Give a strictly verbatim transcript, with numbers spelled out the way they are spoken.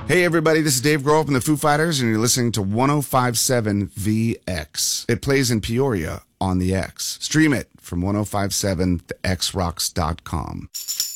Hey everybody, this is Dave Grohl from the Foo Fighters, and you're listening to one oh five point seven The X. It plays in Peoria on the X. Stream it from ten fifty-seven the x rocks dot com.